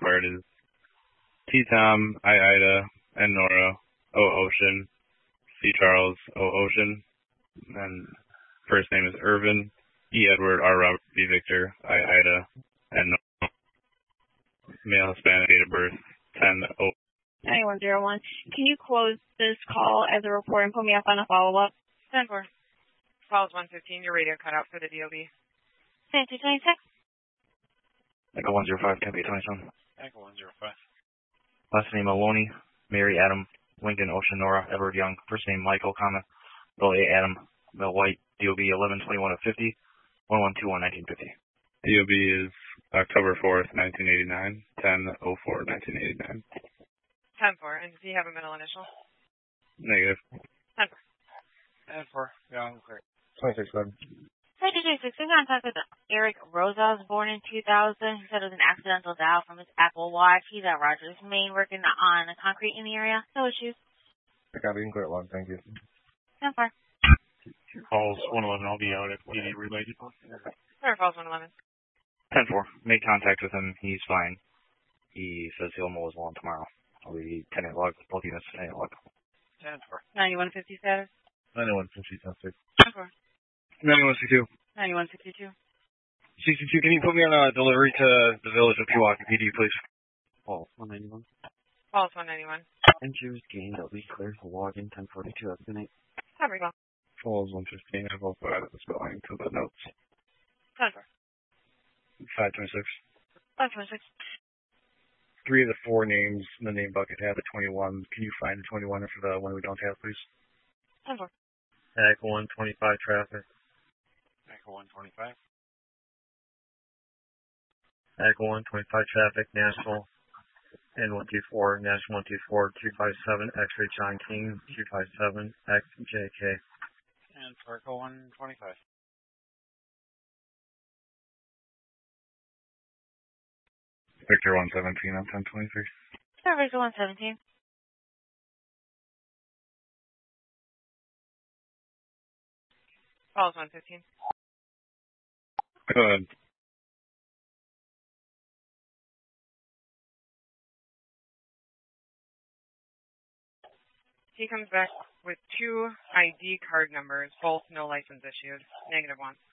part is T-Tom, I-Ida, N Nora, O-Ocean, C-Charles, O-Ocean, and first name is Irvin, E-Edward, R-Robert, V-Victor, I-Ida, N Nora, male Hispanic, date of birth, 10-0. 9101. Can you close this call as a report and put me up on a follow-up? 10-4. Call is 115. Your radio cut out for the DOB. 9226. Echo 105, Tempe 27. Echo 105. Last name Maloney, Mary Adam, Lincoln Ocean Nora, Edward Young. First name Michael, comma, Bill A. Adam, Bill White, DOB 1121-50, 1121-1950. DOB is October 4th, 1989, 10-04-1989. 10-4. And does he have a middle initial? Negative. 10-4. 10-4. Yeah, I'm correct. 26-7. 9226. We contacted Eric Rosas, born in 2000. He said it was an accidental dial from his Apple Watch. He's at Rogers, Maine, working on concrete in the area. No issues. I got it in clear line, thank you. 10-4. Calls 111. I'll be out if PD related. Sure, calls 111. 10-4. Made contact with him. He's fine. He says he'll mow his lawn tomorrow. I'll be 10-8 log. Both units 10-8 log. 10-4. 9150 status? 9150, sounds good. 10-4. 9162. 9162. 62, can you put me on a delivery to the village of Pewaukee PD, please? Paul, 191. Calls 191. Entries gained at least clear for login 1042. Have a good night. Have a call. Falls 115, I've also added the spelling to the notes. 10-4. 526. 526. 3 of the 4 names in the name bucket have the 21. Can you find the 21 for the one we don't have, please? 10-4. Echo 125 traffic. Echo 125. Echo 125 traffic, National N124, National 124, 257, X-ray John King, 257, XJK. And for Echo 125. Victor 117 on 1023. Sure, Victor 117. Calls 115. Good. He comes back with 2 ID card numbers, both no license issued. -1.